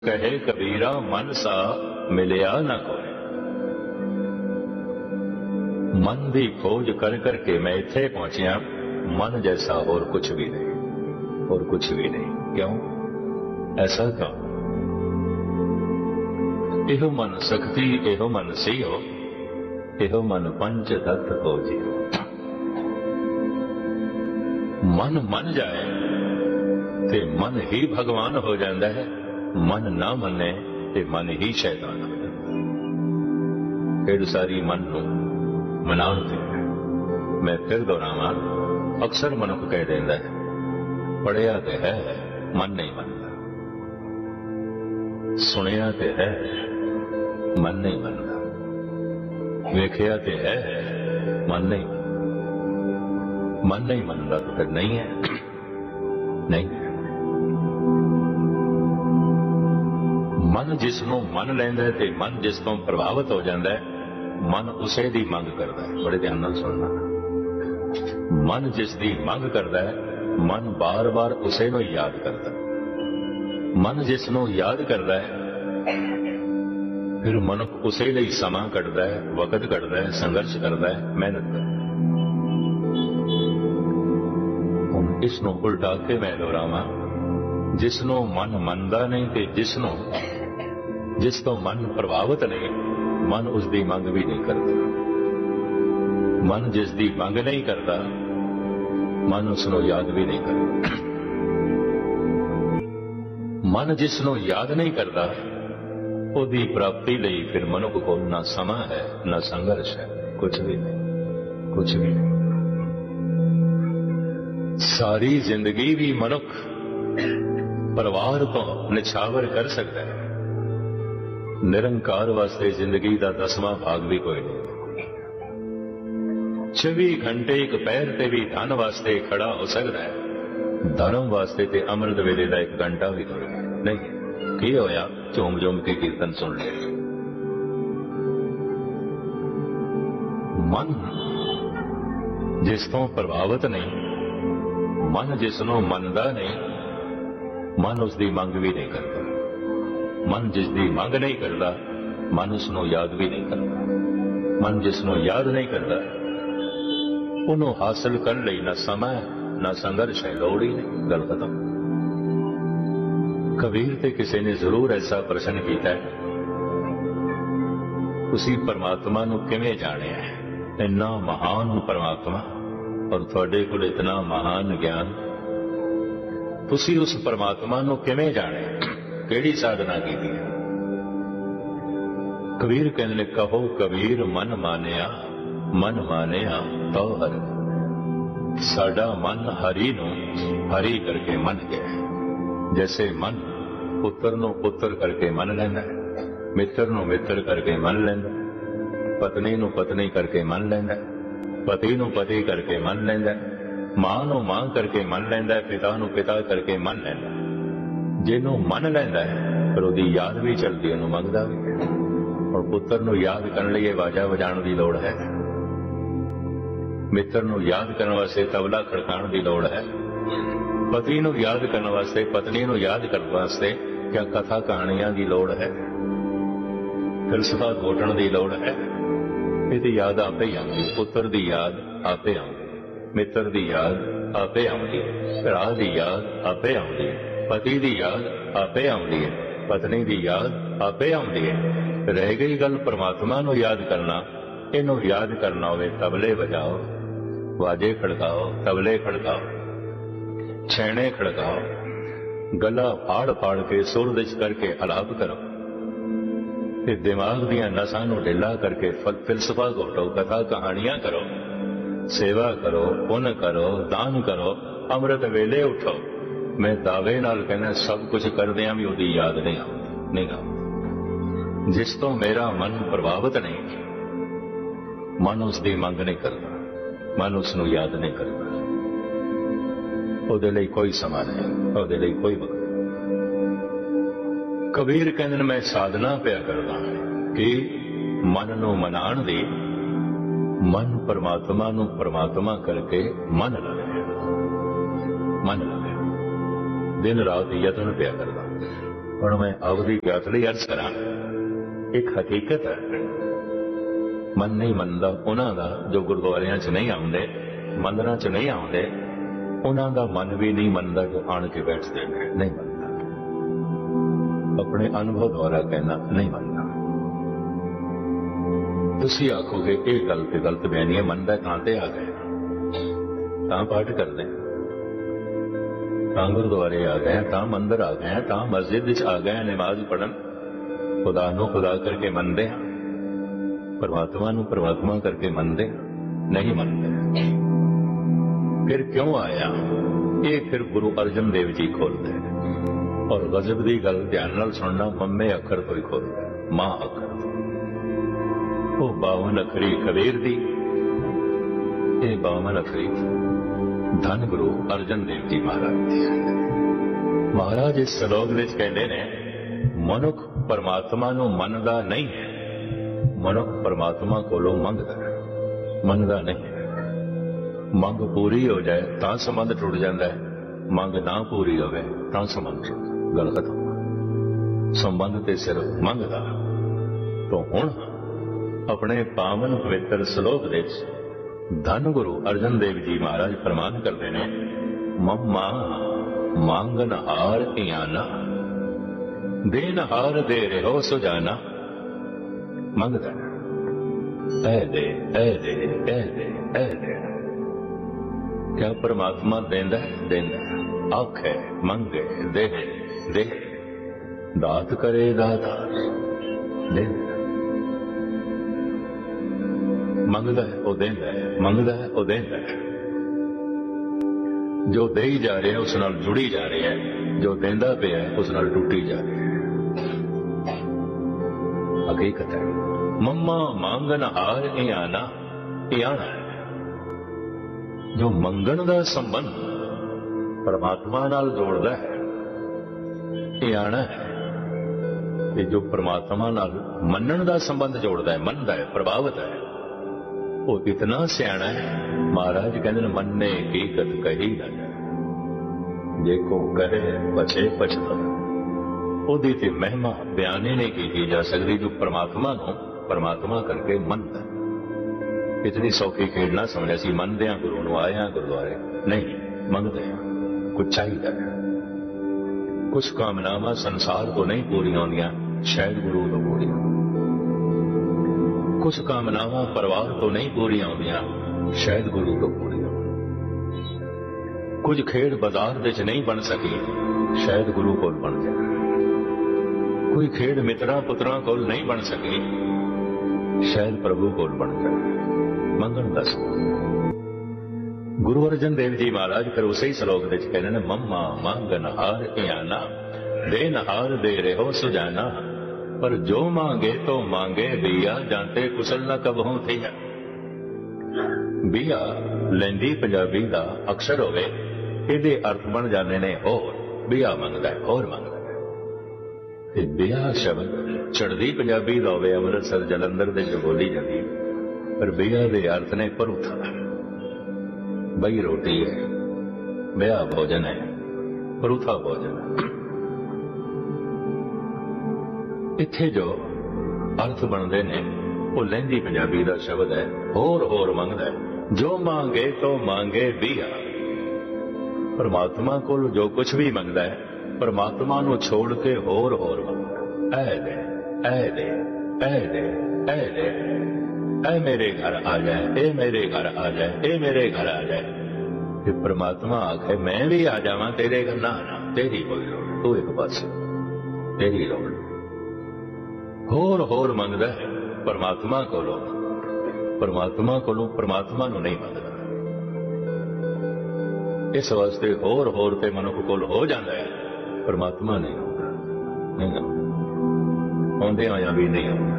कहे कबीरा मन सा मिलिया न कोई। मन की खोज कर करके मैं इत्थे पहुंचिया, मन जैसा और कुछ भी नहीं, और कुछ भी नहीं। क्यों ऐसा क्यों? एहो मन शक्ति, एहो मन सियो, एहो मन पंच तत्व हो जियो। मन मन जाए ते मन ही भगवान हो जाता है, मन ना मने ते मन ही शैतान हो जाता है। खेड़ सारी मन नूं मनाउण ते है। मैं फिर दोहरावां, अक्सर मनुख कह देंदा है पढ़िया ते है मन नहीं मनदा, सुनिया ते है मन नहीं मनदा, वेखिया ते है मन नहीं मनदा। तो फिर नहीं है, नहीं है। मन जिसनों मन लैंदा है ते मन जिस तो प्रभावित हो जाता है, मन उसे दी मंग करता है। बड़े ध्यान नाल सुनना, मन जिस दी मंग करता है, मन बार बार उसे नूं याद करता है। मन जिसनों याद करता है, फिर मनुख उसे लिए समा कढ़दा है, वक्त कढ़दा है, संघर्ष करता है, मेहनत करता है। हुण इसनों उल्टा के मैं दोहरावां, जिसनों मन मनदा नहीं ते जिस तो मन प्रभावित नहीं, मन उसकी मंग भी नहीं करता। मन जिसकी मंग नहीं करता, मन उसनों याद भी नहीं करता। मन जिसनों याद नहीं करता, उसकी प्राप्ति लई फिर मनुख को ना समा है, ना संघर्ष है, कुछ भी नहीं, कुछ भी नहीं। सारी जिंदगी भी मनुख परिवार तो निछावर कर सकता है, निरंकार वास्ते जिंदगी का 10वां भाग भी कोई नहीं। 24 घंटे एक पैर ते भी धन वास्ते खड़ा हो सकता है, धर्म वास्ते ते अमृत वेले का 1 घंटा भी कोई नहीं। की होया? झूम झूम के कीर्तन सुन ले। मन जिस तो प्रभावित नहीं, मन जिसनों मनदा नहीं, मन उसकी मंग भी नहीं करता। मन जिसकी मंग नहीं करता, मन उसनों याद भी नहीं करता। मन जिसनों याद नहीं करता, उन्होंने हासिल कर लई ना समय ना संघर्ष है, लोड़ ही नहीं, गल खत्म। कबीर ते किसी ने जरूर ऐसा प्रश्न किया है, उसी परमात्मा नूं किवें जाणिया है? इन्ना महान परमात्मा और तुहाडे कोल इतना महान ज्ञान, तुसी उस परमात्मा नूं किवें जाणिया? केड़ी साधना की है? कबीर कहते ने, कहो कबीर मन मानिया तो हर। साडा मन हरि नूं हरि करके मन गया। जैसे मन पुत्र नूं पुत्र करके मन लैंदा है, मित्र नूं मित्र करके मन लैंदा, पत्नी नूं पत्नी करके मन लैंदा, पति नूं पति करके मन लैंदा, मां नूं मां करके मन लैंदा, पिता नूं पिता करके मन लैंदा। जिन्हों मन लैंदा है, फिर उसकी याद भी चलती है, उन्होंने मंगदा भी है। और पुत्र नूं याद करने लिए बाजा बजाने की लोड़ है, मित्र नूं याद करने वास्ते तबला खड़काने की लोड़ है, पति नूं याद करने वास्ते, पत्नी नूं याद करने वास्ते क्या कथा कहानियां की लोड़ है, फिलसफा घोटण की लोड़ है? ये याद आपे ही आती, पुत्र की याद आपे आती, मित्र की याद आपे आती, भरा की याद आपे आती, पति की याद आपे आती है, पत्नी की याद आपे आती है। रह गई गल परमात्मा नूं याद करना, इनू याद करना होवे, तबले बजाओ, वाजे खड़काओ, तबले खड़काओ, छैने खड़काओ, गला फाड़ फाड़ के सुर दिच करके अलाप करो, फिर दिमाग दियां नसां नूं ढिला करके फिलसफा घोटो, कथा कहानियां करो, सेवा करो, पुण्य करो, दान करो, अमृत वेले उठो। मैं दावे नाल कहना, सब कुछ करदियां भी उसकी याद नहीं आती, नहीं आती। जिस तो मेरा मन प्रभावित नहीं, मन उसकी मंग नहीं करता, मन उसनूं याद नहीं करता, ਉਹਦੇ ਲਈ कोई समा नहीं, ਉਹਦੇ ਲਈ कोई वक्त। कबीर कहते मैं साधना पिया करदा कि मन नूं मनाण दी, मन परमात्मा नूं परमात्मा करके मन लवे, मन लवे। दिन रात यतन पिया करदा। ਹੁਣ ਮੈਂ ਆਪਦੀ ਵਿਆਤ ਲਈ ਅਰਜ਼ ਕਰਾਂ। ਇੱਕ ਹਕੀਕਤ ਹੈ, ਮਨ ਨਹੀਂ ਮੰਨਦਾ ਉਹਨਾਂ ਦਾ ਜੋ ਗੁਰਦੁਆਰਿਆਂ 'ਚ ਨਹੀਂ ਆਉਂਦੇ, ਮੰਦਰਾਂ 'ਚ ਨਹੀਂ ਆਉਂਦੇ, ਉਹਨਾਂ ਦਾ ਮਨ ਵੀ ਨਹੀਂ ਮੰਨਦਾ ਜੋ ਆਣ ਕੇ ਬੈਠਦੇ ਨੇ, ਨਹੀਂ ਮੰਨਦਾ। ਆਪਣੇ ਅਨੁਭਵ ਦੁਆਰਾ ਕਹਿਣਾ, ਨਹੀਂ ਮੰਨਦਾ। ਤੁਸੀਂ ਆਖੋਗੇ ਇਹ ਗੱਲ ਤੇ ਗਲਤ ਬਿਆਨੀ ਹੈ, ਮੰਨਦਾ ਤਾਂ ਤੇ ਆ ਗਏ, ਤਾਂ ਪਾਠ ਕਰਦੇ, ਤਾਂ ਗੁਰਦੁਆਰੇ ਆ ਗਏ, ਤਾਂ ਮੰਦਰ ਆ ਗਏ, ਤਾਂ ਮਸਜਿਦ ਵਿੱਚ ਆ ਗਏ, ਨਮਾਜ਼ ਪੜ੍ਹਨ, ਖੁਦਾ ਨੂੰ ਖੁਦਾ ਕਰਕੇ ਮੰਨਦੇ ਹਾਂ, ਪਰਮਾਤਮਾ ਨੂੰ ਪਰਮਾਤਮਾ ਕਰਕੇ ਮੰਨਦੇ ਹਾਂ, ਨਹੀਂ ਮੰਨਦੇ। ਫਿਰ ਕਿਉਂ ਆਇਆ? ਇਹ ਫਿਰ ਗੁਰੂ ਅਰਜਨ ਦੇਵ ਜੀ ਖੋਲਦੇ ਔਰ ਗਜ਼ਬ ਦੀ ਗੱਲ ਧਿਆਨ ਨਾਲ ਸੁਣਨਾ, ਮੰਮੇ ਅੱਖਰ ਤੋਂ ਹੀ ਖੋਲਦਾ, ਮਾਂ ਅੱਖਰ ਤੋਂ। ਉਹ 52 ਅੱਖਰੀ ਕਬੀਰ ਦੀ, ਇਹ 52 ਅੱਖਰੀ ਧੰਨ ਗੁਰੂ ਅਰਜਨ ਦੇਵ ਜੀ ਮਹਾਰਾਜ ਦੀ। ਮਹਾਰਾਜ ਇਸ ਸ਼ਲੋਕ ਵਿੱਚ ਕਹਿੰਦੇ ਨੇ, ਮਨੁੱਖ ਪਰਮਾਤਮਾ ਨੂੰ ਮੰਨਦਾ ਨਹੀਂ ਹੈ, ਮਨੁੱਖ ਪਰਮਾਤਮਾ ਕੋਲੋਂ ਮੰਗਦਾ ਹੈ, ਮੰਨਦਾ ਨਹੀਂ ਹੈ। ਮੰਗ ਪੂਰੀ ਹੋ ਜਾਏ ਤਾਂ ਸੰਬੰਧ ਟੁੱਟ ਜਾਂਦਾ ਹੈ, ਮੰਗ ਨਾ ਪੂਰੀ ਹੋਵੇ ਤਾਂ ਸੰਬੰਧ ਟੁੱਟ, ਗੱਲ ਖਤਮ। ਸੰਬੰਧ ਤੇ ਸਿਰਫ ਮੰਗਦਾ। ਤੋਂ ਹੁਣ ਆਪਣੇ ਪਾਵਨ ਪਵਿੱਤਰ ਸ਼ਲੋਕ ਵਿੱਚ ਧੰਨ ਗੁਰੂ ਅਰਜਨ ਦੇਵ ਜੀ ਮਹਾਰਾਜ ਫਰਮਾਨ ਕਰਦੇ ਨੇ, ਮੰਮਾ ਮੰਗਨ ਹਾਰ ਇਆਨਾ, ਦੇਨ ਹਾਰ ਦੇ ਰਹੋ ਸੁਜਾਨਾ। ਮੰਗਦਾ ਐ ਦੇ, ਐ ਦੇ, ਐ ਦੇ, ਐ ਦੇ। ਕਿਆ ਪਰਮਾਤਮਾ ਦੇਂਦਾ? ਦੇਂਦਾ। ਆਖੇ ਮੰਗੇ, ਦੇ ਦੇ, ਦਾਤ ਕਰੇ ਦਾਤਾਰ, ਦੇ। ਮੰਗਦਾ ਹੈ ਉਹ ਦੇਂਦਾ ਹੈ, ਮੰਗਦਾ ਹੈ ਉਹ ਦੇਂਦਾ ਹੈ। ਜੋ ਦੇਈ ਜਾ ਰਿਹਾ ਉਸ ਨਾਲ ਜੁੜੀ ਜਾ ਰਿਹਾ ਹੈ, ਜੋ ਦੇਂਦਾ ਪਿਆ ਉਸ ਨਾਲ ਟੁੱਟੀ ਜਾ ਰਿਹਾ ਹੈ। ਹਕੀਕਤ ਹੈ। ਮੰਮਾ ਮੰਗਨ ਹਾਰ ਇਆਨਾ, ਇਆਣਾ ਹੈ। ਜੋ ਮੰਗਣ ਦਾ ਸੰਬੰਧ ਪਰਮਾਤਮਾ ਨਾਲ ਜੋੜਦਾ ਹੈ, ਇਆਣਾ ਹੈ। ਤੇ ਜੋ ਪਰਮਾਤਮਾ ਨਾਲ ਮੰਨਣ ਦਾ ਸੰਬੰਧ ਜੋੜਦਾ ਹੈ, ਮੰਨਦਾ ਹੈ, ਪ੍ਰਭਾਵਿਤ ਹੈ, ਉਹ ਇਤਨਾ ਸਿਆਣਾ ਹੈ। ਮਹਾਰਾਜ ਕਹਿੰਦੇ ਨੇ, ਮੰਨੇ ਹਕੀਕਤ ਕਹੀ ਨਾ ਜਾਏ, ਜੇ ਕੋ ਕਰੇ ਬਚੇ ਪਛਤਾ। ਉਹਦੀ ਤੇ ਮਹਿਮਾ ਬਿਆਨੇ ਨਹੀਂ ਕੀਤੀ ਜਾ ਸਕਦੀ, ਜੋ ਪਰਮਾਤਮਾ ਨੂੰ ਪਰਮਾਤਮਾ ਕਰਕੇ ਮੰਨਦਾ। ਇਤਨੀ ਸੌਖੀ ਖੇਡ ਨਾ ਸਮਝਿਆ ਸੀ, ਮੰਨਦੇ ਹਾਂ ਗੁਰੂ ਨੂੰ, ਆਏ ਹਾਂ ਗੁਰਦੁਆਰੇ, ਨਹੀਂ, ਮੰਗਦੇ ਹਾਂ। ਕੁਝ ਚਾਹੀਦਾ ਹੈ, ਕੁਝ ਕਾਮਨਾਵਾਂ ਸੰਸਾਰ ਤੋਂ ਨਹੀਂ ਪੂਰੀਆਂ ਹੁੰਦੀਆਂ, ਸ਼ਾਇਦ ਗੁਰੂ ਤੋਂ ਪੂਰੀਆਂ। ਕੁਝ ਕਾਮਨਾਵਾਂ ਪਰਿਵਾਰ ਤੋਂ ਨਹੀਂ ਪੂਰੀਆਂ ਹੁੰਦੀਆਂ, ਸ਼ਾਇਦ ਗੁਰੂ ਤੋਂ ਪੂਰੀਆਂ। ਕੁਝ ਖੇਡ ਬਾਜ਼ਾਰ ਵਿੱਚ ਨਹੀਂ ਬਣ ਸਕੀ, ਸ਼ਾਇਦ ਗੁਰੂ ਕੋਲ ਬਣ ਜਾਏ। ਕੋਈ ਖੇਡ ਮਿੱਤਰਾਂ ਪੁੱਤਰਾਂ ਕੋਲ ਨਹੀਂ ਬਣ ਸਕੀ, ਸ਼ਾਇਦ ਪ੍ਰਭੂ ਕੋਲ ਬਣ ਜਾਏ। ਮੰਗਣ ਦਾ ਗੁਰੂ ਅਰਜਨ ਦੇਵ ਜੀ ਮਹਾਰਾਜ ਫਿਰ ਉਸੇ ਸ਼ਲੋਕ ਵਿੱਚ ਕਹਿੰਦੇ ਨੇ, ਮੰਮਾ ਮੰਗਨ ਹਾਰ ਇਆਨਾ, ਦੇਨ ਹਾਰ ਦੇ ਰਹੋ ਸੁਜਾਨਾ। ਪਰ ਜੋ ਮੰਗੇ ਤੋ ਮੰਗੇ ਬੀਆ, ਜਾਂਤੇ ਕੁਸਲ ਨਾ ਕਬਹੂ ਥੀਆ। ਬੀਆ ਲੈਂਦੀ ਪੰਜਾਬੀ ਦਾ ਅਕਸ਼ਰ ਹੋਵੇ, ਇਹਦੇ ਅਰਥ ਬਣ ਜਾਂਦੇ ਨੇ ਹੋਰ। ਬੀਆ ਮੰਗਦਾ ਹੈ, ਹੋਰ ਮੰਗਦਾ ਹੈ। ਤੇ ਬੀਆ ਸ਼ਬਦ ਚੜ੍ਹਦੀ ਪੰਜਾਬੀ ਦਾ ਹੋਵੇ, ਅੰਮ੍ਰਿਤਸਰ ਜਲੰਧਰ ਦੇ ਜੋ ਬੋਲੀ ਜਾਂਦੀ, ਪਰ ਬੀਆ ਦੇ ਅਰਥ ਨੇ ਪਰੂਥਾ, ਬਈ ਰੋਟੀ ਹੈ, ਬੀਆ ਭੋਜਨ ਹੈ, ਪਰੂਥਾ ਭੋਜਨ ਹੈ। ਇੱਥੇ ਜੋ ਅਰਥ ਬਣਦੇ ਨੇ ਉਹ ਲਹਿੰਦੀ ਪੰਜਾਬੀ ਦਾ ਸ਼ਬਦ ਹੈ, ਹੋਰ ਹੋਰ ਮੰਗਦਾ ਹੈ। ਜੋ ਮੰਗੇ ਤੋ ਮੰਗੇ ਬੀਆ। ਪਰਮਾਤਮਾ ਕੋਲ ਜੋ ਕੁਝ ਵੀ ਮੰਗਦਾ ਹੈ, ਪਰਮਾਤਮਾ ਨੂੰ ਛੋੜ ਕੇ ਹੋਰ ਹੋਰ ਮੰਗਦਾ। ਐ ਦੇ, ਐ ਦੇ, ਐ ਦੇ, ਐ ਦੇ, ਐ ਮੇਰੇ ਘਰ ਆ ਜਾਏ, ਇਹ ਮੇਰੇ ਘਰ ਆ ਜਾਏ, ਇਹ ਮੇਰੇ ਘਰ ਆ ਜਾਏ। ਤੇ ਪਰਮਾਤਮਾ ਆਖੇ, ਮੈਂ ਵੀ ਆ ਜਾਵਾਂ ਤੇਰੇ ਘਰ। ਨਾ ਨਾ, ਤੇਰੀ ਕੋਈ ਲੋੜ, ਤੂੰ ਇੱਕ ਪਾਸੇ, ਤੇਰੀ ਲੋੜ। ਹੋਰ ਹੋਰ ਮੰਗਦਾ ਹੈ ਪਰਮਾਤਮਾ ਕੋਲੋਂ, ਪਰਮਾਤਮਾ ਕੋਲੋਂ ਪਰਮਾਤਮਾ ਨੂੰ ਨਹੀਂ ਮੰਗਦਾ। ਇਸ ਵਾਸਤੇ ਹੋਰ ਹੋਰ ਤੇ ਮਨੁੱਖ ਕੋਲ ਹੋ ਜਾਂਦਾ ਹੈ, ਪਰਮਾਤਮਾ ਨਹੀਂ ਹੁੰਦਾ, ਨਹੀਂ ਹੁੰਦਾ, ਆਉਂਦੇ ਆਇਆ ਵੀ ਨਹੀਂ ਹੁੰਦਾ।